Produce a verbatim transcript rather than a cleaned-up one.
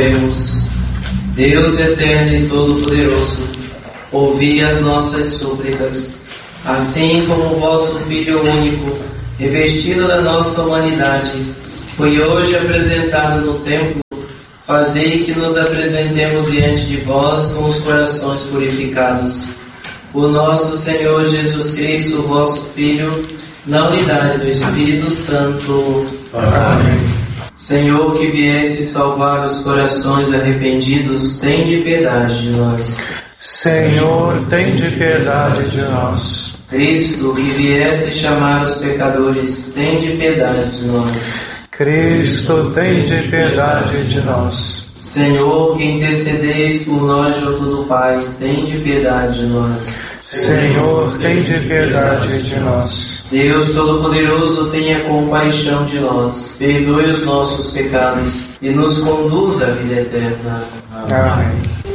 Oremos. Deus eterno e todo-poderoso, ouvi as nossas súplicas, assim como o vosso Filho único, revestido da nossa humanidade, foi hoje apresentado no templo. Fazei que nos apresentemos diante de vós com os corações purificados. O nosso Senhor Jesus Cristo, vosso Filho, na unidade do Espírito Santo. Amém. Senhor, que viesse salvar os corações arrependidos, tende piedade de nós. Senhor, tende piedade de nós. Cristo, que viesse chamar os pecadores, tende piedade de nós. Cristo, tende piedade de nós. Senhor, que intercedeis por nós junto do Pai, tende piedade de nós. Senhor, tende piedade de nós. Deus Todo-Poderoso, tenha compaixão de nós, perdoe os nossos pecados e nos conduza à vida eterna. Amém.